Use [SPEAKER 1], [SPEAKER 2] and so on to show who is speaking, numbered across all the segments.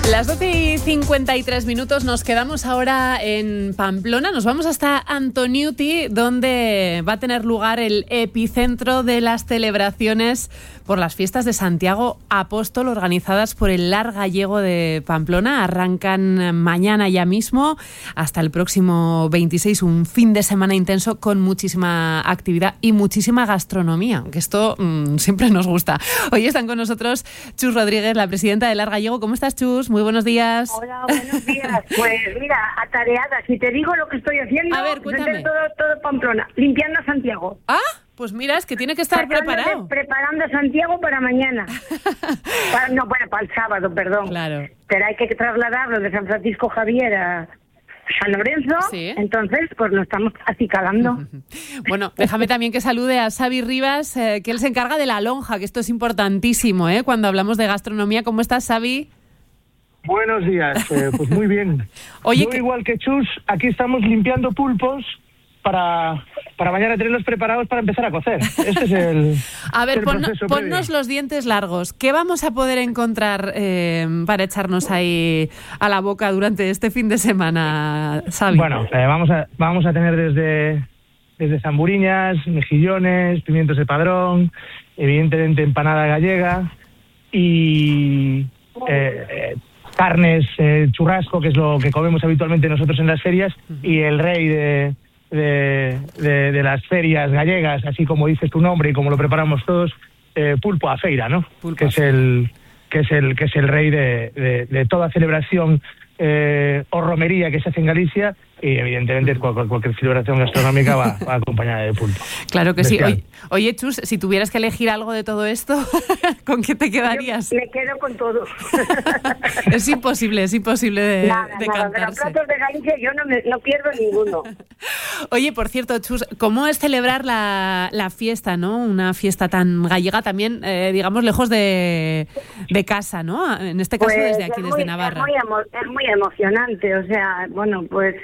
[SPEAKER 1] Las 12:53 nos quedamos ahora en Pamplona. Nos vamos hasta Antoniuti, donde va a tener lugar el epicentro de las celebraciones por las fiestas de Santiago Apóstol organizadas por el Lar Gallego de Pamplona. Arrancan mañana ya mismo hasta el próximo 26, un fin de semana intenso con muchísima actividad y muchísima gastronomía, que esto siempre nos gusta. Hoy están con nosotros Chus Rodríguez, la presidenta del Lar Gallego. ¿Cómo estás, Chus? Muy buenos días.
[SPEAKER 2] Hola, buenos días. Pues mira, atareada. Si te digo lo que estoy haciendo,
[SPEAKER 1] a ver, cuéntame.
[SPEAKER 2] Todo Pamplona, limpiando Santiago.
[SPEAKER 1] Ah, pues mira, es que tiene que estar preparado.
[SPEAKER 2] Preparando Santiago para mañana. Para el sábado, perdón.
[SPEAKER 1] Claro.
[SPEAKER 2] Pero hay que trasladarlo de San Francisco Javier a San Lorenzo, sí. Entonces pues lo estamos acicalando.
[SPEAKER 1] Bueno, déjame también que salude a Xavi Rivas, que él se encarga de la lonja, que esto es importantísimo, cuando hablamos de gastronomía. ¿Cómo estás, Xavi?
[SPEAKER 3] Buenos días, pues muy bien.
[SPEAKER 1] Oye,
[SPEAKER 3] yo igual que Chus, aquí estamos limpiando pulpos para mañana tenerlos preparados para empezar a cocer. Este es el
[SPEAKER 1] A ver,
[SPEAKER 3] ponnos
[SPEAKER 1] previo. Los dientes largos. ¿Qué vamos a poder encontrar para echarnos ahí a la boca durante este fin de semana, Xavi?
[SPEAKER 3] Bueno, vamos a tener desde zamburiñas, mejillones, pimientos de padrón, evidentemente empanada gallega y carnes, churrasco, que es lo que comemos habitualmente nosotros en las ferias, y el rey de las ferias gallegas, así como dices tu nombre y como lo preparamos todos, pulpo a feira, ¿no? Que es el rey de toda celebración o romería que se hace en Galicia, y evidentemente cualquier celebración gastronómica va acompañada de pulpo.
[SPEAKER 1] Claro que sí. Oye, Chus, si tuvieras que elegir algo de todo esto, ¿con qué te quedarías?
[SPEAKER 2] Yo me quedo con todo.
[SPEAKER 1] Es imposible de cantarse.
[SPEAKER 2] De los platos de Galicia yo no pierdo ninguno.
[SPEAKER 1] Oye, por cierto, Chus, ¿cómo es celebrar la fiesta, no? Una fiesta tan gallega también, digamos, lejos de casa, ¿no? En este caso pues desde aquí, desde Navarra.
[SPEAKER 2] Es muy emocionante, o sea, bueno, pues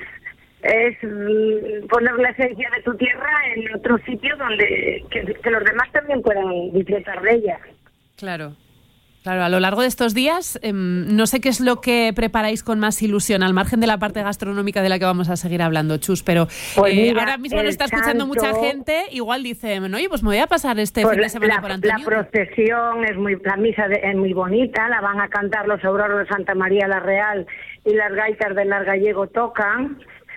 [SPEAKER 2] es poner la esencia de tu tierra en otro sitio donde que los demás también puedan disfrutar de ella.
[SPEAKER 1] Claro, a lo largo de estos días, no sé qué es lo que preparáis con más ilusión, al margen de la parte gastronómica de la que vamos a seguir hablando, Chus, pero
[SPEAKER 2] pues mira,
[SPEAKER 1] ahora mismo lo está escuchando mucha gente, igual dice, oye, pues me voy a pasar este fin de semana por Antonio.
[SPEAKER 2] La procesión la misa es muy bonita, la van a cantar los auroros de Santa María la Real y las gaitas del Lar Gallego tocan.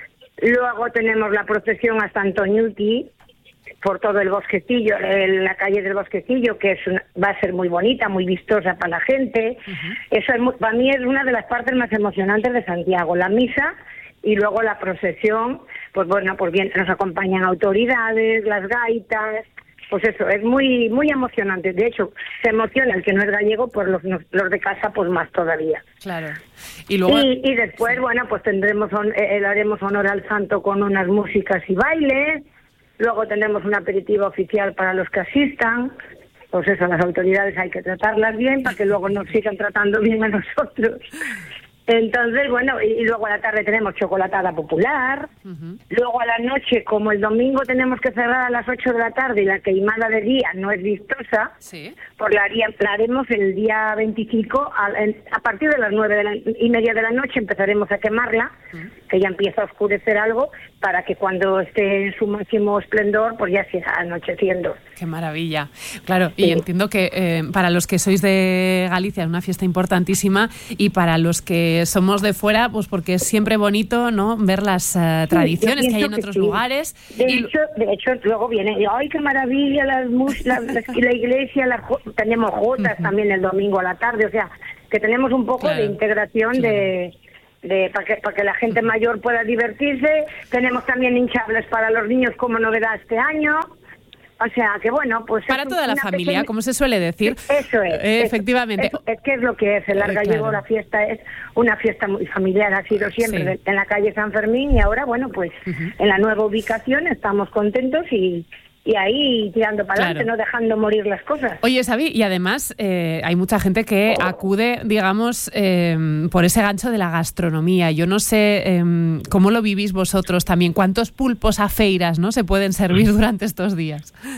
[SPEAKER 2] Luego tenemos la procesión hasta Antoniuti, por todo el Bosquecillo, la calle del Bosquecillo, que va a ser muy bonita, muy vistosa para la gente. Eso para mí es una de las partes más emocionantes de Santiago, la misa y luego la procesión. Pues bueno, pues bien, nos acompañan autoridades, las gaitas. Pues eso, es muy muy emocionante. De hecho, se emociona el que no es gallego, pues los de casa pues más todavía.
[SPEAKER 1] Claro. Y luego
[SPEAKER 2] y después, sí. Bueno, pues haremos honor al santo con unas músicas y bailes. Luego tenemos un aperitivo oficial para los que asistan. Pues eso, las autoridades hay que tratarlas bien para que luego nos sigan tratando bien a nosotros. Entonces, bueno, y luego a la tarde tenemos chocolatada popular. Luego a la noche, como el domingo tenemos que cerrar a las 8 de la tarde y la queimada de día no es vistosa,
[SPEAKER 1] ¿sí?
[SPEAKER 2] Pues la haremos el día 25, a partir de las 9:30 de la noche empezaremos a quemarla, que ya empieza a oscurecer algo, para que cuando esté en su máximo esplendor, pues ya siga anocheciendo.
[SPEAKER 1] ¡Qué maravilla! Claro, sí. Y entiendo que para los que sois de Galicia es una fiesta importantísima, y para los que somos de fuera, pues porque es siempre bonito, ¿no?, ver las tradiciones que hay en otros lugares.
[SPEAKER 2] De hecho, luego viene, ¡ay, qué maravilla! La iglesia, tenemos jotas también el domingo a la tarde, o sea, que tenemos un poco de integración para que la gente mayor pueda divertirse. Tenemos también hinchables para los niños como novedad este año. O sea, que bueno, pues...
[SPEAKER 1] Para toda la familia, como se suele decir.
[SPEAKER 2] Eso es.
[SPEAKER 1] Efectivamente.
[SPEAKER 2] Es que es lo que es. El Lar Gallego, la fiesta es una fiesta muy familiar, ha sido siempre en la calle San Fermín, y ahora, bueno, pues en la nueva ubicación estamos contentos y ahí tirando para adelante, no dejando morir las cosas.
[SPEAKER 1] Oye, Xavi, y además hay mucha gente que acude, digamos, por ese gancho de la gastronomía. Yo no sé cómo lo vivís vosotros también. ¿Cuántos pulpos a feiras, no, se pueden servir durante estos días?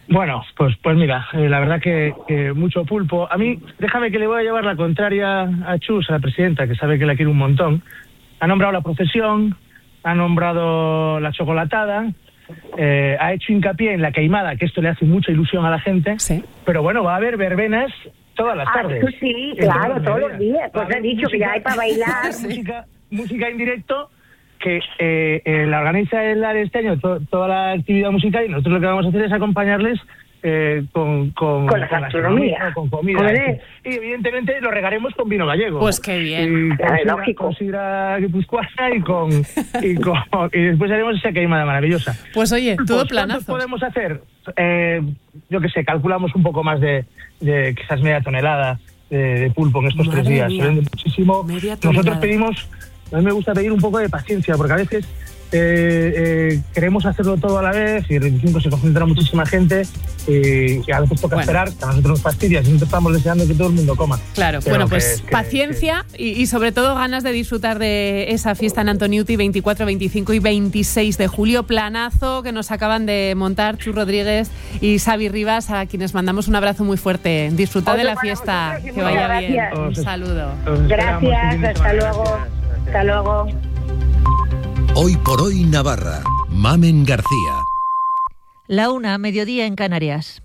[SPEAKER 3] Bueno, pues mira, la verdad que mucho pulpo. A mí, déjame que le voy a llevar la contraria a Chus, a la presidenta, que sabe que la quiere un montón. Ha nombrado la procesión, ha nombrado la chocolatada, ha hecho hincapié en la queimada, que esto le hace mucha ilusión a la gente.
[SPEAKER 1] Sí.
[SPEAKER 3] Pero bueno, va a haber verbenas todas las tardes.
[SPEAKER 2] Sí, claro, todos los días. Pues he dicho que ya hay para bailar.
[SPEAKER 3] Música en directo, que la organiza el área este año toda la actividad musical, y nosotros lo que vamos a hacer es acompañarles con
[SPEAKER 2] la gastronomía,
[SPEAKER 3] con comida. Y evidentemente lo regaremos con vino gallego.
[SPEAKER 1] Pues qué bien.
[SPEAKER 2] Lógico.
[SPEAKER 3] Con sidra guipuzcoana y después haremos esa queimada maravillosa.
[SPEAKER 1] Pues oye, todo
[SPEAKER 3] Pues,
[SPEAKER 1] planazo.
[SPEAKER 3] ¿cuántos podemos hacer? Yo qué sé, calculamos un poco más de quizás media tonelada de pulpo en estos 3 días.
[SPEAKER 1] Mía.
[SPEAKER 3] Se vende muchísimo. Nosotros pedimos, a mí me gusta pedir un poco de paciencia, porque a veces queremos hacerlo todo a la vez y el 25 se concentra muchísima gente y a veces toca esperar, que a nosotros nos fastidia, y nosotros estamos deseando que todo el mundo coma.
[SPEAKER 1] Claro,
[SPEAKER 3] Pero
[SPEAKER 1] bueno, pues paciencia y sobre todo ganas de disfrutar de esa fiesta en Antoniuti 24, 25 y 26 de julio. Planazo que nos acaban de montar Chus Rodríguez y Xavi Rivas, a quienes mandamos un abrazo muy fuerte. Disfrutad de la fiesta, que vaya bien. Un saludo.
[SPEAKER 2] Gracias, hasta luego. Hasta luego.
[SPEAKER 4] Hoy por hoy Navarra. Mamen García.
[SPEAKER 5] La 1, mediodía en Canarias.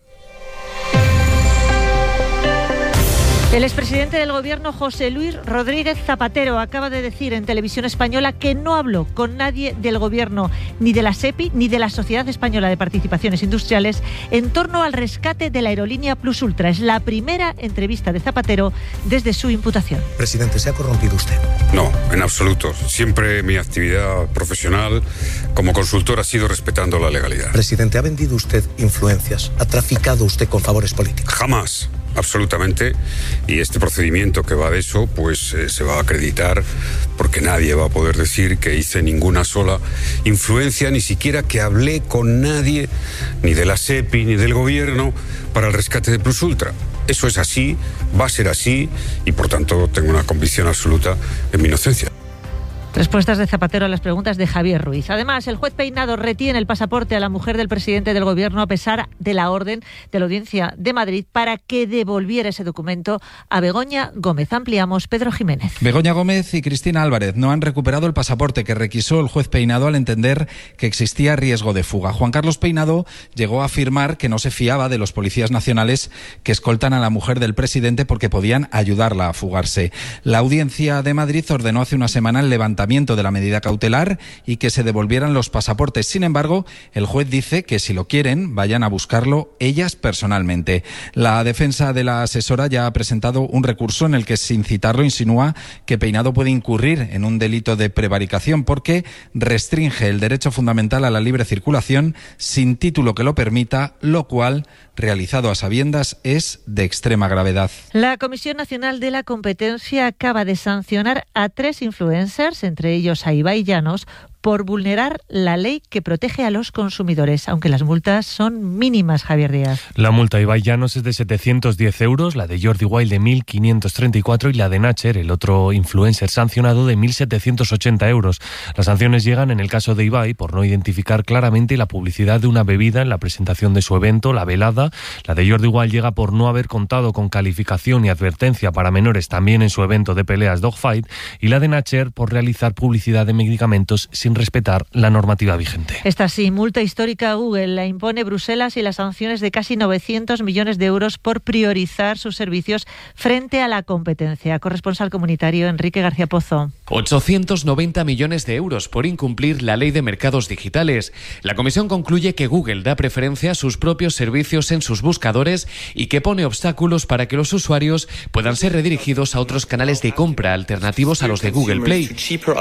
[SPEAKER 5] El expresidente del Gobierno, José Luis Rodríguez Zapatero, acaba de decir en Televisión Española que no habló con nadie del Gobierno, ni de la SEPI, ni de la Sociedad Española de Participaciones Industriales, en torno al rescate de la aerolínea Plus Ultra. Es la primera entrevista de Zapatero desde su imputación.
[SPEAKER 6] Presidente, ¿se ha corrompido usted?
[SPEAKER 7] No, en absoluto. Siempre mi actividad profesional como consultor ha sido respetando la legalidad.
[SPEAKER 6] Presidente, ¿ha vendido usted influencias? ¿Ha traficado usted con favores políticos?
[SPEAKER 7] Jamás. Absolutamente, y este procedimiento que va de eso, pues se va a acreditar, porque nadie va a poder decir que hice ninguna sola influencia, ni siquiera que hablé con nadie, ni de la SEPI, ni del Gobierno, para el rescate de Plus Ultra. Eso es así, va a ser así, y por tanto tengo una convicción absoluta en mi inocencia.
[SPEAKER 5] Respuestas de Zapatero a las preguntas de Javier Ruiz. Además, el juez Peinado retiene el pasaporte a la mujer del presidente del Gobierno a pesar de la orden de la Audiencia de Madrid para que devolviera ese documento a Begoña Gómez. Ampliamos, Pedro Jiménez.
[SPEAKER 8] Begoña Gómez y Cristina Álvarez no han recuperado el pasaporte que requisó el juez Peinado al entender que existía riesgo de fuga. Juan Carlos Peinado llegó a afirmar que no se fiaba de los policías nacionales que escoltan a la mujer del presidente porque podían ayudarla a fugarse. La Audiencia de Madrid ordenó hace una semana el levantamiento de la medida cautelar y que se devolvieran los pasaportes. Sin embargo, el juez dice que si lo quieren, vayan a buscarlo ellas personalmente. La defensa de la asesora ya ha presentado un recurso en el que, sin citarlo, insinúa que Peinado puede incurrir en un delito de prevaricación porque restringe el derecho fundamental a la libre circulación sin título que lo permita, lo cual, realizado a sabiendas, es de extrema gravedad.
[SPEAKER 5] La Comisión Nacional de la Competencia acaba de sancionar a 3 influencers, entre ellos a Ibai Llanos, por vulnerar la ley que protege a los consumidores, aunque las multas son mínimas, Javier Díaz.
[SPEAKER 9] La multa de Ibai Llanos es de 710 euros, la de Jordi Wild de 1.534 y la de Nacher, el otro influencer sancionado, de 1.780 euros. Las sanciones llegan en el caso de Ibai por no identificar claramente la publicidad de una bebida en la presentación de su evento, la velada. La de Jordi Wild llega por no haber contado con calificación y advertencia para menores también en su evento de peleas Dogfight, y la de Nacher por realizar publicidad de medicamentos sin respetar la normativa vigente.
[SPEAKER 5] Esta sí, multa histórica a Google la impone Bruselas y las sanciones de casi 900 millones de euros por priorizar sus servicios frente a la competencia. Corresponsal comunitario Enrique García Pozo.
[SPEAKER 10] 890 millones de euros por incumplir la ley de mercados digitales. La comisión concluye que Google da preferencia a sus propios servicios en sus buscadores y que pone obstáculos para que los usuarios puedan ser redirigidos a otros canales de compra alternativos a los de Google Play.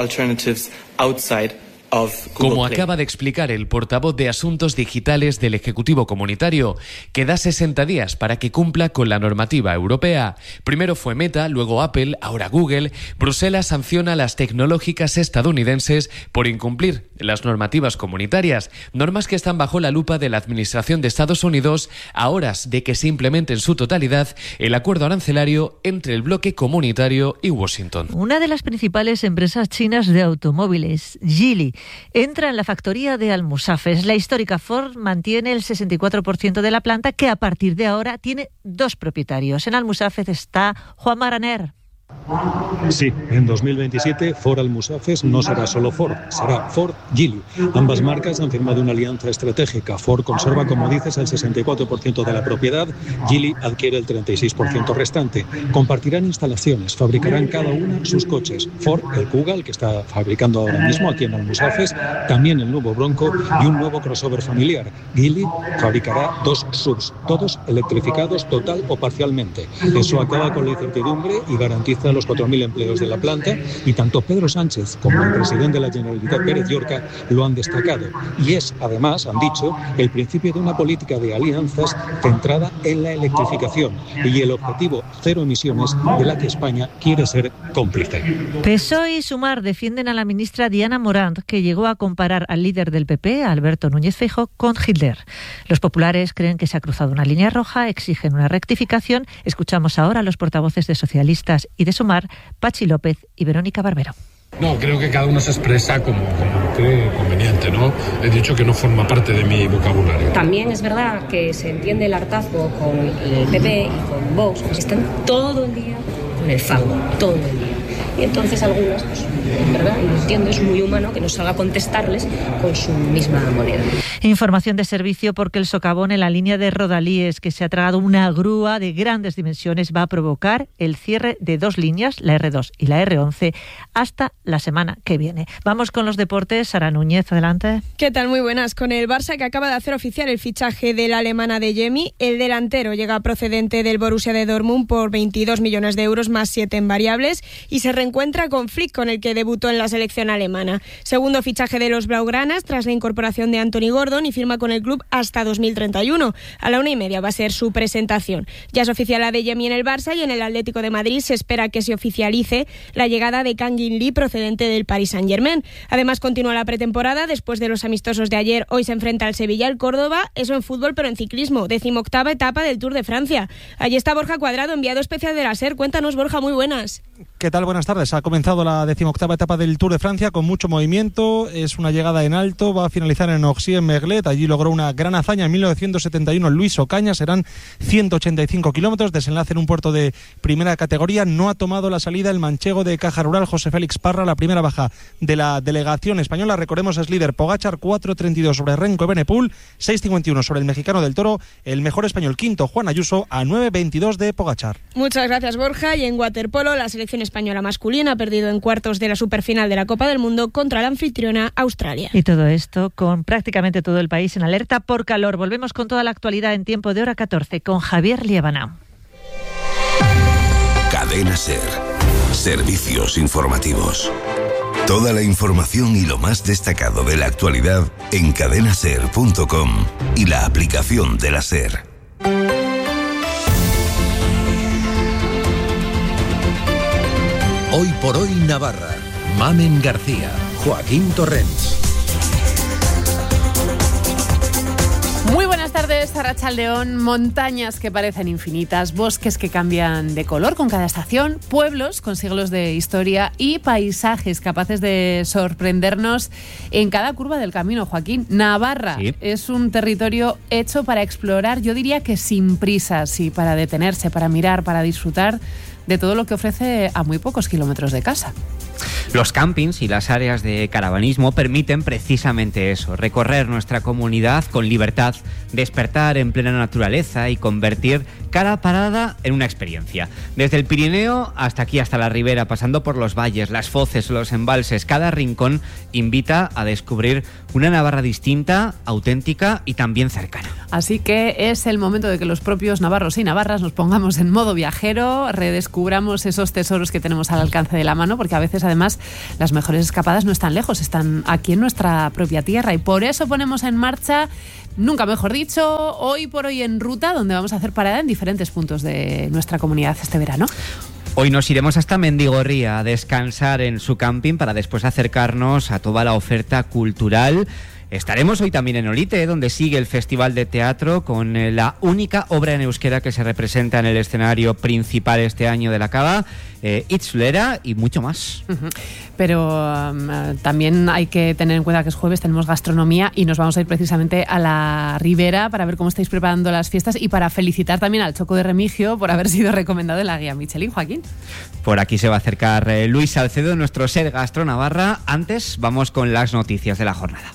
[SPEAKER 10] Como acaba de explicar el portavoz de Asuntos Digitales del Ejecutivo Comunitario, que da 60 días para que cumpla con la normativa europea. Primero fue Meta, luego Apple, ahora Google. Bruselas sanciona a las tecnológicas estadounidenses por incumplir las normativas comunitarias, normas que están bajo la lupa de la Administración de Estados Unidos a horas de que se implemente en su totalidad el acuerdo arancelario entre el bloque comunitario y Washington.
[SPEAKER 5] Una de las principales empresas chinas de automóviles, Geely, entra en la factoría de Almusafes. La histórica Ford mantiene el 64% de la planta, que a partir de ahora tiene 2 propietarios. En Almusafes está Juan Maraner.
[SPEAKER 11] Sí, en 2027 Ford Almusafes no será solo Ford, será Ford Geely. Ambas marcas han firmado una alianza estratégica. Ford conserva, como dices, el 64% de la propiedad, Geely adquiere el 36% restante. Compartirán instalaciones, fabricarán cada una sus coches. Ford, el Kuga, el que está fabricando ahora mismo aquí en Almusafes, también el nuevo Bronco y un nuevo crossover familiar. Geely fabricará 2 SUVs, todos electrificados total o parcialmente. Eso acaba con la incertidumbre y garantiza los 4.000 empleos de la planta, y tanto Pedro Sánchez como el presidente de la Generalitat, Pérez Llorca, lo han destacado. Y es, además, han dicho, el principio de una política de alianzas centrada en la electrificación y el objetivo 0 emisiones de la que España quiere ser cómplice.
[SPEAKER 5] PSOE y Sumar defienden a la ministra Diana Morant, que llegó a comparar al líder del PP, Alberto Núñez Feijóo, con Hitler. Los populares creen que se ha cruzado una línea roja, exigen una rectificación. Escuchamos ahora a los portavoces de socialistas y de Sumar, Pachi López y Verónica Barbero.
[SPEAKER 12] No, creo que cada uno se expresa como cree conveniente, ¿no? He dicho que no forma parte de mi vocabulario.
[SPEAKER 13] También es verdad que se entiende el hartazgo con el PP y con Vox, pues están todo el día con el fango, todo el día. Y entonces algunas, pues, es verdad, y lo entiendo, es muy humano que no salga a contestarles con su misma moneda.
[SPEAKER 5] Información de servicio, porque el socavón en la línea de Rodalíes, que se ha tragado una grúa de grandes dimensiones, va a provocar el cierre de 2 líneas, la R2 y la R11, hasta la semana que viene. Vamos con los deportes. Sara Núñez, adelante.
[SPEAKER 14] ¿Qué tal? Muy buenas. Con el Barça, que acaba de hacer oficial el fichaje de la alemana Adeyemi, el delantero llega procedente del Borussia de Dortmund por 22 millones de euros más 7 en variables, y se reencuentra con Flick, con el que debutó en la selección alemana. Segundo fichaje de los blaugranas tras la incorporación de Anthony Gordon, y firma con el club hasta 2031. A la 1:30 va a ser su presentación. Ya es oficial Adeyemi en el Barça, y en el Atlético de Madrid se espera que se oficialice la llegada de Kang In Lee, procedente del Paris Saint-Germain. Además, continúa la pretemporada. Después de los amistosos de ayer, hoy se enfrenta al Sevilla al Córdoba, eso en fútbol, pero en ciclismo, 18ª etapa del Tour de Francia. Allí está Borja Cuadrado, enviado especial de la SER. Cuéntanos, Borja, muy buenas.
[SPEAKER 15] ¿Qué tal? Buenas tardes. Ha comenzado la 18ª etapa del Tour de Francia con mucho movimiento. Es una llegada en alto, va a finalizar en Orchies-Merlet. Allí logró una gran hazaña en 1971 Luis Ocaña. Serán 185 kilómetros, desenlace en un puerto de primera categoría. No ha tomado la salida el manchego de Caja Rural, José Félix Parra, la primera baja de la delegación española. Recordemos, es líder Pogačar, 4.32 sobre Renko Evenepoel, 6.51 sobre el mexicano del Toro. El mejor español quinto, Juan Ayuso, a 9.22 de Pogačar.
[SPEAKER 14] Muchas gracias, Borja. Y en waterpolo, la selección española masculina ha perdido en cuartos de la superfinal de la Copa del Mundo contra la anfitriona Australia.
[SPEAKER 5] Y todo esto con prácticamente todo el país en alerta por calor. Volvemos con toda la actualidad en tiempo de hora 14 con Javier Liebana.
[SPEAKER 16] Cadena SER. Servicios informativos. Toda la información y lo más destacado de la actualidad en cadenaser.com y la aplicación de la SER.
[SPEAKER 4] Hoy por hoy Navarra. Mamen García, Joaquín Torrents.
[SPEAKER 1] Muy buenas tardes, Arratsaldeón. Montañas que parecen infinitas, bosques que cambian de color con cada estación, pueblos con siglos de historia y paisajes capaces de sorprendernos en cada curva del camino, Joaquín. Navarra es un territorio hecho para explorar, yo diría que sin prisas, y para detenerse, para mirar, para disfrutar de todo lo que ofrece a muy pocos kilómetros de casa.
[SPEAKER 17] Los campings y las áreas de caravanismo permiten precisamente eso, recorrer nuestra comunidad con libertad, despertar en plena naturaleza y convertir cada parada en una experiencia. Desde el Pirineo hasta aquí, hasta la Ribera, pasando por los valles, las foces, los embalses, cada rincón invita a descubrir una Navarra distinta, auténtica y también cercana.
[SPEAKER 1] Así que es el momento de que los propios navarros y navarras nos pongamos en modo viajero, redescubramos esos tesoros que tenemos al alcance de la mano, porque a veces además las mejores escapadas no están lejos, están aquí en nuestra propia tierra, y por eso ponemos en marcha, nunca mejor dicho, Hoy por Hoy en Ruta, donde vamos a hacer parada en diferentes puntos de nuestra comunidad este verano.
[SPEAKER 17] Hoy nos iremos hasta Mendigorría a descansar en su camping para después acercarnos a toda la oferta cultural Estaremos hoy también en Olite, donde sigue el Festival de Teatro con la única obra en euskera que se representa en el escenario principal este año de la Cava, Itzulera, y mucho más.
[SPEAKER 1] Pero también hay que tener en cuenta que es jueves, tenemos gastronomía y nos vamos a ir precisamente a la Ribera para ver cómo estáis preparando las fiestas y para felicitar también al Choco de Remigio por haber sido recomendado en la guía Michelin. Joaquín.
[SPEAKER 17] Por aquí se va a acercar Luis Salcedo, nuestro ser Gastronavarra. Antes vamos con las noticias de la jornada.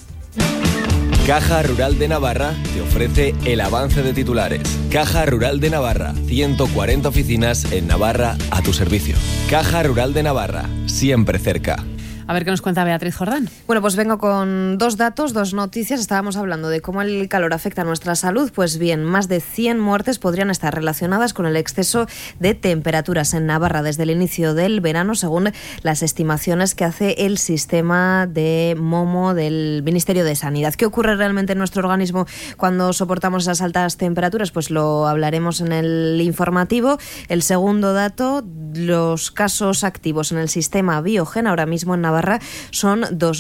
[SPEAKER 18] Caja Rural de Navarra te ofrece el avance de titulares. Caja Rural de Navarra, 140 oficinas en Navarra a tu servicio. Caja Rural de Navarra, siempre cerca.
[SPEAKER 1] A ver qué nos cuenta Beatriz Jordán.
[SPEAKER 19] Bueno, pues vengo con dos datos, dos noticias. Estábamos hablando de cómo el calor afecta a nuestra salud. Pues bien, más de 100 muertes podrían estar relacionadas con el exceso de temperaturas en Navarra desde el inicio del verano, según las estimaciones que hace el sistema de MOMO del Ministerio de Sanidad. ¿Qué ocurre realmente en nuestro organismo cuando soportamos esas altas temperaturas? Pues lo hablaremos en el informativo. El segundo dato, los casos activos en el sistema Biogen ahora mismo en Navarra son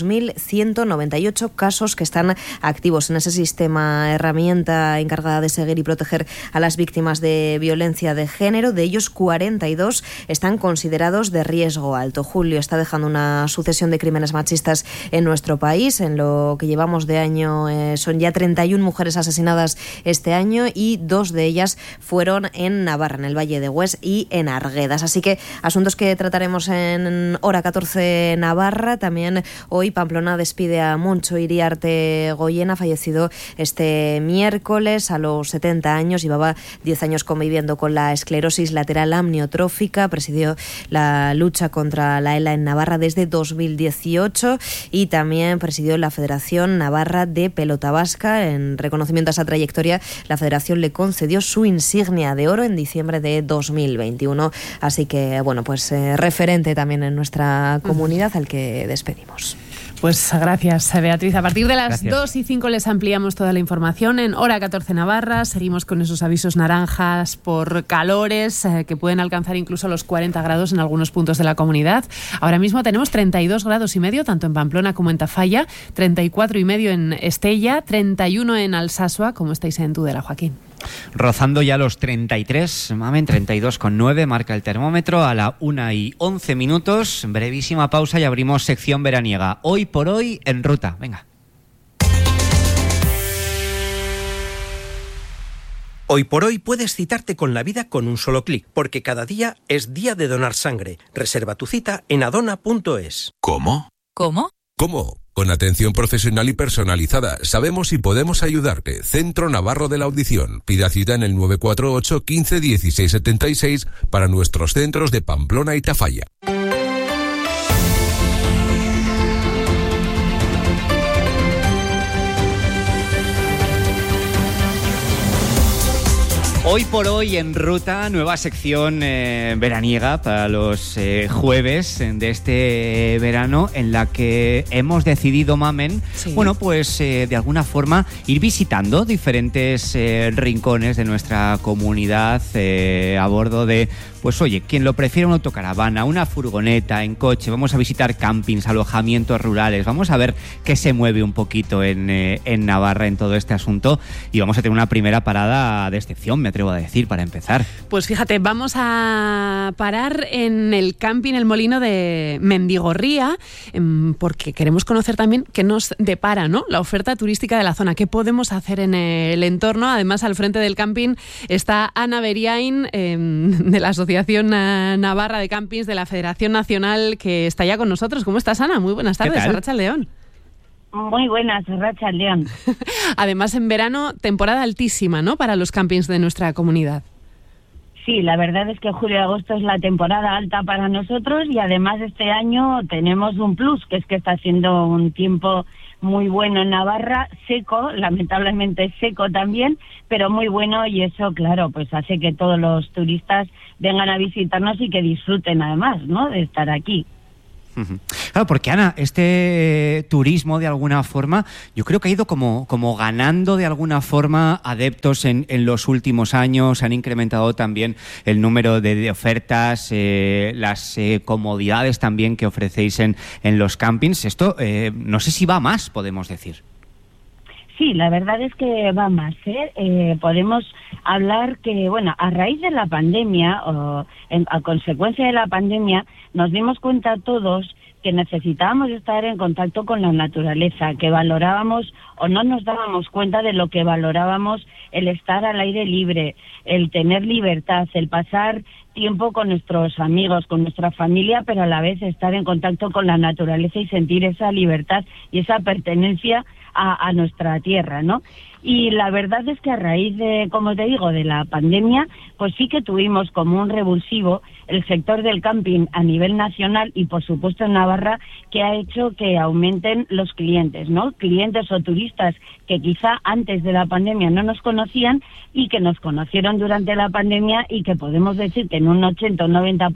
[SPEAKER 19] 2.198 casos que están activos en ese sistema, herramienta encargada de seguir y proteger a las víctimas de violencia de género. De ellos, 42 están considerados de riesgo alto. Julio está dejando una sucesión de crímenes machistas en nuestro país. En lo que llevamos de año son ya 31 mujeres asesinadas este año y 2 de ellas fueron en Navarra, en el Valle de Hues y en Arguedas. Así que asuntos que trataremos en Hora 14 Navarra. También hoy Pamplona despide a Moncho Iriarte Goyena, fallecido este miércoles a los 70 años. Llevaba 10 años conviviendo con la esclerosis lateral amniotrófica. Presidió la lucha contra la ELA en Navarra desde 2018 y también presidió la Federación Navarra de Pelota Vasca. En reconocimiento a esa trayectoria, la Federación le concedió su insignia de oro en diciembre de 2021. Así que, bueno, pues referente también en nuestra comunidad al que despedimos.
[SPEAKER 1] Pues gracias, Beatriz. A partir de las 2:05 les ampliamos toda la información en Hora 14 Navarra. Seguimos con esos avisos naranjas por calores que pueden alcanzar incluso los 40 grados en algunos puntos de la comunidad. Ahora mismo tenemos 32 grados y medio, tanto en Pamplona como en Tafalla, 34 y medio en Estella, 31 en Alsasua. ¿Cómo estáis en Tudela, Joaquín?
[SPEAKER 17] Rozando ya los 33, mamen, 32,9 marca el termómetro a la 1:11. Brevísima pausa y abrimos sección veraniega. Hoy por hoy en ruta. Venga.
[SPEAKER 6] Hoy por hoy puedes citarte con la vida con un solo clic, porque cada día es día de donar sangre. Reserva tu cita en adona.es.
[SPEAKER 4] ¿Cómo?
[SPEAKER 20] ¿Cómo?
[SPEAKER 4] ¿Cómo? Con atención profesional y personalizada. Sabemos si podemos ayudarte. Centro Navarro de la Audición. Pida cita en el 948 15 16 76 para nuestros centros de Pamplona y Tafalla.
[SPEAKER 17] Hoy por hoy en ruta, nueva sección veraniega para los jueves de este verano, en la que hemos decidido, mamen, bueno, pues de alguna forma ir visitando diferentes rincones de nuestra comunidad a bordo de, pues oye, quien lo prefiere, una autocaravana, una furgoneta, en coche. Vamos a visitar campings, alojamientos rurales. Vamos a ver qué se mueve un poquito en Navarra en todo este asunto. Y vamos a tener una primera parada de excepción, me atrevo a decir, para empezar.
[SPEAKER 1] Pues fíjate, vamos a parar en el camping El Molino de Mendigorría, porque queremos conocer también qué nos depara, ¿no?, la oferta turística de la zona, qué podemos hacer en el entorno. Además, al frente del camping está Ana Beriain, de la Asociación Navarra de Campings de la Federación Nacional, que está ya con nosotros. ¿Cómo estás, Ana? Muy buenas tardes. Arratsaldeon.
[SPEAKER 21] Muy buenas, Arratsaldeon.
[SPEAKER 1] Además, en verano, temporada altísima, ¿no?, para los campings de nuestra comunidad.
[SPEAKER 21] Sí, la verdad es que julio y agosto es la temporada alta para nosotros, y además este año tenemos un plus, que es que está haciendo un tiempo muy bueno en Navarra, seco, lamentablemente seco también, pero muy bueno, y eso, claro, pues hace que todos los turistas vengan a visitarnos y que disfruten además, ¿no?, de estar aquí.
[SPEAKER 17] Claro, porque Ana, este turismo de alguna forma, yo creo que ha ido como ganando de alguna forma adeptos en los últimos años. Se han incrementado también el número de ofertas, las comodidades también que ofrecéis en los campings. Esto no sé si va más, podemos decir.
[SPEAKER 21] Sí, la verdad es que va más, podemos hablar que, bueno, a raíz de la pandemia, a consecuencia de la pandemia, nos dimos cuenta todos que necesitábamos estar en contacto con la naturaleza, que valorábamos o no nos dábamos cuenta de lo que valorábamos el estar al aire libre, el tener libertad, el pasar tiempo con nuestros amigos, con nuestra familia, pero a la vez estar en contacto con la naturaleza y sentir esa libertad y esa pertenencia a nuestra tierra, ¿no? Y la verdad es que a raíz de, como te digo, de la pandemia, pues sí que tuvimos como un revulsivo el sector del camping a nivel nacional y por supuesto en Navarra, que ha hecho que aumenten los clientes, ¿no? Clientes o turistas que quizá antes de la pandemia no nos conocían y que nos conocieron durante la pandemia y que podemos decir que en un 80 o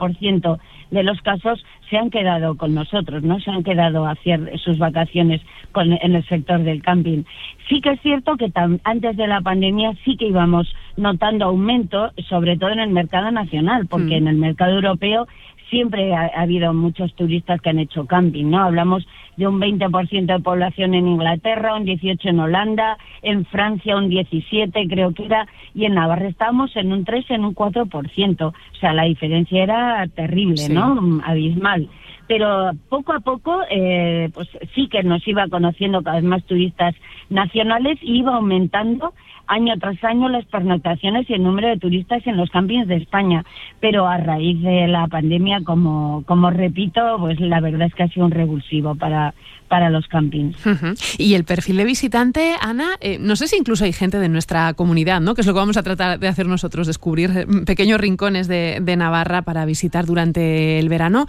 [SPEAKER 21] 90% de los casos se han quedado con nosotros, ¿no? Se han quedado a hacer sus vacaciones en el sector del camping. Sí que es cierto que antes de la pandemia sí que íbamos notando aumento, sobre todo en el mercado nacional, porque en el mercado europeo siempre ha habido muchos turistas que han hecho camping, ¿no? Hablamos de un 20% de población en Inglaterra, un 18% en Holanda, en Francia un 17% creo que era, y en Navarra estábamos en un 3%, en un 4%. O sea, la diferencia era terrible, sí, ¿no? Abismal. Pero poco a poco, pues sí que nos iba conociendo cada vez más turistas nacionales y iba aumentando año tras año las pernoctaciones y el número de turistas en los campings de España. Pero a raíz de la pandemia, como repito, pues la verdad es que ha sido un revulsivo para los campings.
[SPEAKER 1] Uh-huh. Y el perfil de visitante, Ana, no sé si incluso hay gente de nuestra comunidad, ¿no? Que es lo que vamos a tratar de hacer nosotros, descubrir pequeños rincones de Navarra para visitar durante el verano.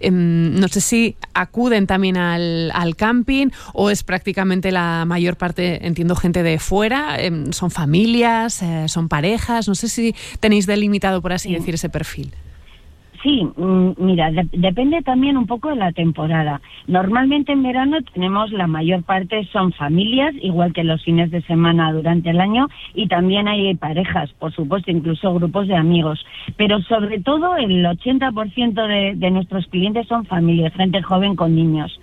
[SPEAKER 1] No sé si acuden también al camping o es prácticamente la mayor parte, entiendo, gente de fuera. ¿Son familias? ¿Son parejas? No sé si tenéis delimitado, por así decir, ese perfil.
[SPEAKER 21] Sí, mira, depende también un poco de la temporada. Normalmente en verano tenemos la mayor parte son familias, igual que los fines de semana durante el año, y también hay parejas, por supuesto, incluso grupos de amigos. Pero sobre todo el 80% de nuestros clientes son familias, gente joven con niños.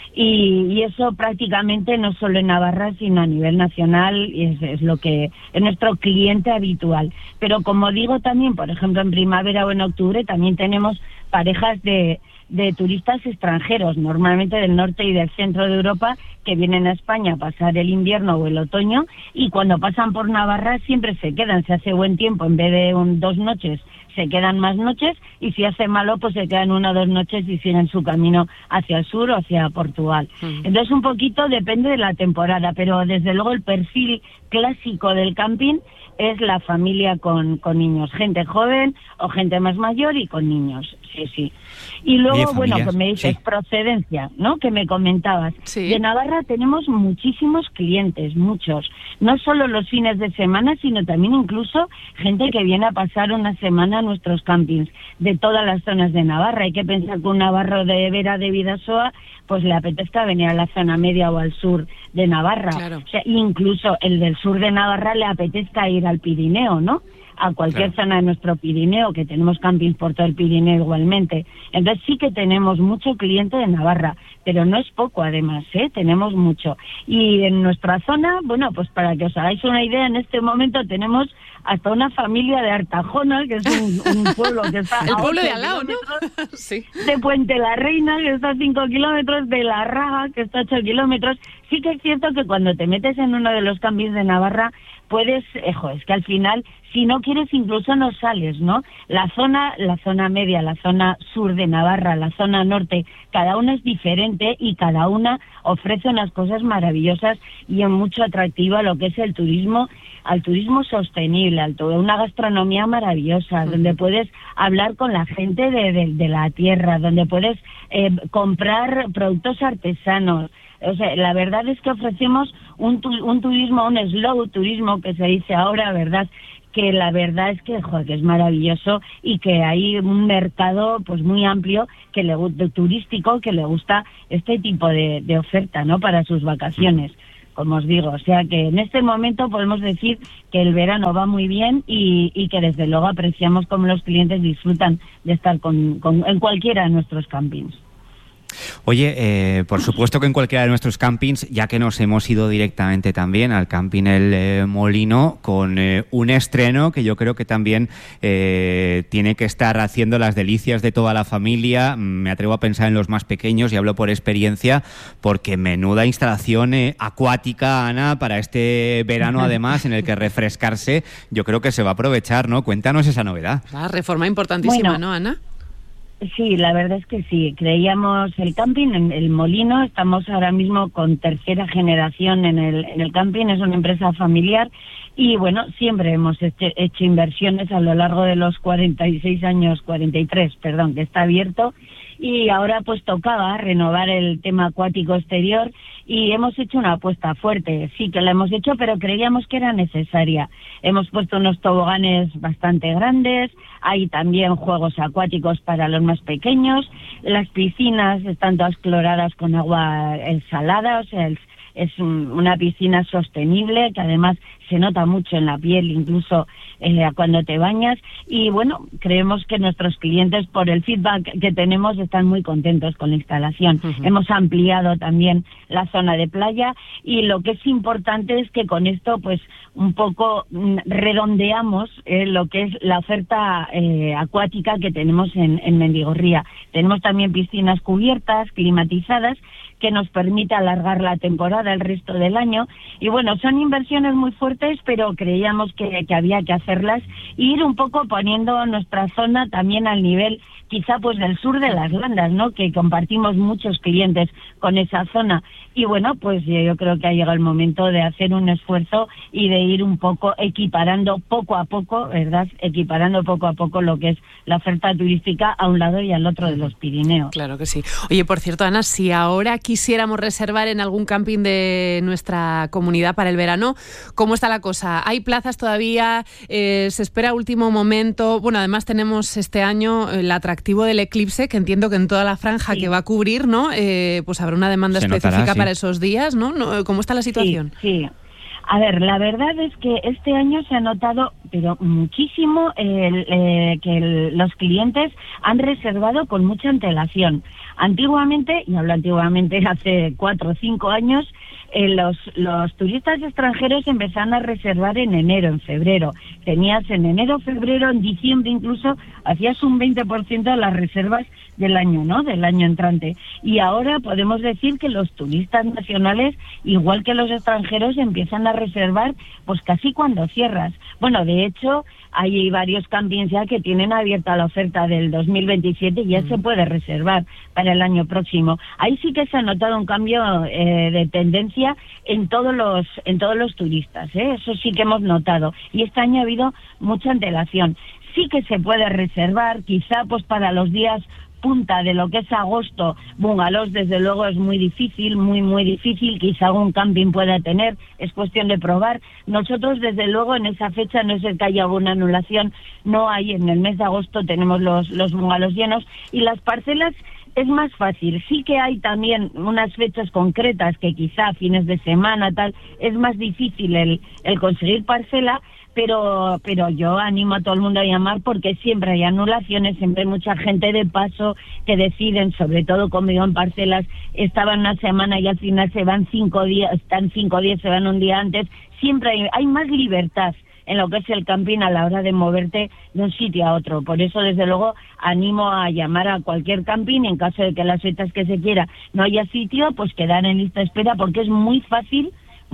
[SPEAKER 21] Y eso prácticamente no solo en Navarra, sino a nivel nacional, es lo que es nuestro cliente habitual. Pero como digo también, por ejemplo, en primavera o en octubre también tenemos parejas de turistas extranjeros, normalmente del norte y del centro de Europa, que vienen a España a pasar el invierno o el otoño, y cuando pasan por Navarra siempre se quedan, se hace buen tiempo, en vez de 2 noches, se quedan más noches, y si hace malo, pues se quedan 1 o 2 noches y siguen su camino hacia el sur o hacia Portugal. Entonces un poquito depende de la temporada, pero desde luego el perfil clásico del camping es la familia con niños, gente joven o gente más mayor y con niños, sí. Y luego, bueno, que me dices, procedencia, ¿no? Que me comentabas. Sí. De Navarra tenemos muchísimos clientes, muchos. No solo los fines de semana, sino también incluso gente que viene a pasar una semana a nuestros campings de todas las zonas de Navarra. Hay que pensar que un navarro de Vera de Bidasoa, pues le apetezca venir a la zona media o al sur de Navarra. Claro. O sea, incluso el del sur de Navarra le apetezca ir al Pirineo, ¿no? A cualquier zona de nuestro Pirineo, que tenemos campings por todo el Pirineo igualmente. Entonces sí que tenemos mucho cliente de Navarra, pero no es poco además, tenemos mucho. Y en nuestra zona, bueno, pues para que os hagáis una idea, en este momento tenemos hasta una familia de Artajona, que es un pueblo que está
[SPEAKER 1] el
[SPEAKER 21] a
[SPEAKER 1] pueblo
[SPEAKER 21] 8
[SPEAKER 1] de al lado, ¿no?
[SPEAKER 21] Sí. De Puente la Reina, que está a 5 kilómetros, de La Raga, que está a 8 kilómetros. Sí que es cierto que cuando te metes en uno de los campings de Navarra, puedes, es que al final, si no quieres, incluso no sales, ¿no? La zona media, la zona sur de Navarra, la zona norte, cada una es diferente y cada una ofrece unas cosas maravillosas y mucho atractivo a lo que es el turismo, al turismo sostenible, a una gastronomía maravillosa, donde puedes hablar con la gente de la tierra, donde puedes comprar productos artesanos. O sea, la verdad es que ofrecemos un turismo, un slow turismo que se dice ahora, ¿verdad? Que la verdad es que, que es maravilloso y que hay un mercado pues muy amplio turístico que le gusta este tipo de oferta, ¿no? Para sus vacaciones, como os digo. O sea que en este momento podemos decir que el verano va muy bien y que desde luego apreciamos cómo los clientes disfrutan de estar en cualquiera de nuestros campings.
[SPEAKER 17] Oye, por supuesto que en cualquiera de nuestros campings, ya que nos hemos ido directamente también al camping El Molino, con un estreno que yo creo que también tiene que estar haciendo las delicias de toda la familia. Me atrevo a pensar en los más pequeños y hablo por experiencia, porque menuda instalación acuática, Ana, para este verano además, en el que refrescarse, yo creo que se va a aprovechar, ¿no? Cuéntanos esa novedad.
[SPEAKER 1] La reforma importantísima, ¿no, Ana?
[SPEAKER 21] Sí, la verdad es que sí. Creíamos el camping en El Molino. Estamos ahora mismo con tercera generación en el camping. Es una empresa familiar y, bueno, siempre hemos hecho inversiones a lo largo de los 43, que está abierto. Y ahora pues tocaba renovar el tema acuático exterior y hemos hecho una apuesta fuerte. Sí que la hemos hecho, pero creíamos que era necesaria. Hemos puesto unos toboganes bastante grandes, hay también juegos acuáticos para los más pequeños, las piscinas están todas cloradas con agua salada, o sea, es una piscina sostenible que además se nota mucho en la piel, incluso cuando te bañas. Y bueno, creemos que nuestros clientes, por el feedback que tenemos, están muy contentos con la instalación. Hemos ampliado también la zona de playa y lo que es importante es que con esto pues un poco redondeamos lo que es la oferta acuática que tenemos en Mendigorría. Tenemos también piscinas cubiertas, climatizadas, que nos permite alargar la temporada el resto del año. Y bueno, son inversiones muy fuertes, pero creíamos que había que hacerlas e ir un poco poniendo nuestra zona también al nivel quizá pues del sur de las Landas, ¿no? Que compartimos muchos clientes con esa zona. Y bueno, pues yo creo que ha llegado el momento de hacer un esfuerzo y de ir un poco equiparando poco a poco, ¿verdad? Equiparando poco a poco lo que es la oferta turística a un lado y al otro de los Pirineos.
[SPEAKER 1] Claro que sí. Oye, por cierto, Ana, si ahora quisiéramos reservar en algún camping de nuestra comunidad para el verano, ¿cómo está la cosa? ¿Hay plazas todavía? ¿Se espera último momento? Bueno, además tenemos este año el atractivo del eclipse, que entiendo que en toda la franja que va a cubrir, ¿no? Pues habrá una demanda específica para esos días, ¿no? ¿Cómo está la situación?
[SPEAKER 21] Sí. A ver, la verdad es que este año se ha notado, pero muchísimo, que los clientes han reservado con mucha antelación. Antiguamente, y hablo antiguamente, hace 4 o 5 años, los turistas extranjeros empezaron a reservar en enero, en febrero. Tenías en enero, febrero, en diciembre incluso, hacías un 20% de las reservas del año, ¿no? Del año entrante. Y ahora podemos decir que los turistas nacionales, igual que los extranjeros, empiezan a reservar pues casi cuando cierras. Bueno, de hecho, hay varios campings ya que tienen abierta la oferta del 2027 y ya se puede reservar para el año próximo. Ahí sí que se ha notado un cambio de tendencia en todos los turistas, ¿eh? Eso sí que hemos notado. Y este año ha habido mucha antelación. Sí que se puede reservar, quizá pues para los días punta de lo que es agosto, bungalows desde luego es muy difícil, muy difícil, quizá algún camping pueda tener, es cuestión de probar. Nosotros desde luego en esa fecha, no es el que haya alguna anulación, no hay, en el mes de agosto tenemos los bungalows llenos y las parcelas es más fácil. Sí que hay también unas fechas concretas que quizá fines de semana tal, es más difícil el conseguir parcela, pero yo animo a todo el mundo a llamar porque siempre hay anulaciones, siempre hay mucha gente de paso que deciden, sobre todo conmigo en parcelas, estaban una semana y al final se van 5 días, están 5 días, se van un día antes, siempre hay más libertad en lo que es el camping a la hora de moverte de un sitio a otro. Por eso, desde luego, animo a llamar a cualquier camping y en caso de que las fechas que se quiera no haya sitio, pues quedar en lista de espera porque es muy fácil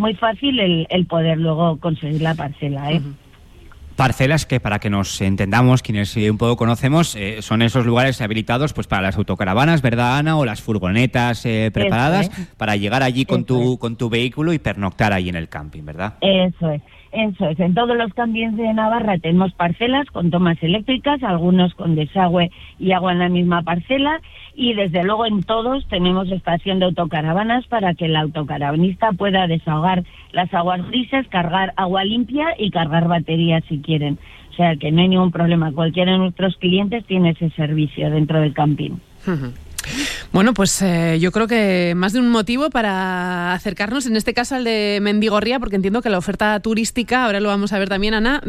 [SPEAKER 21] el poder luego conseguir la parcela, ¿eh?
[SPEAKER 17] Parcelas que, para que nos entendamos, quienes un poco conocemos, son esos lugares habilitados pues para las autocaravanas, ¿verdad, Ana? O las furgonetas preparadas para llegar allí con tu vehículo y pernoctar allí en el camping, ¿verdad?
[SPEAKER 21] Eso es. En todos los campings de Navarra tenemos parcelas con tomas eléctricas, algunos con desagüe y agua en la misma parcela, y desde luego en todos tenemos estación de autocaravanas para que el autocaravanista pueda desahogar las aguas grises, cargar agua limpia y cargar baterías si quieren. O sea que no hay ningún problema, cualquiera de nuestros clientes tiene ese servicio dentro del camping.
[SPEAKER 1] Bueno, pues yo creo que más de un motivo para acercarnos, en este caso al de Mendigorría, porque entiendo que la oferta turística, ahora lo vamos a ver también, Ana,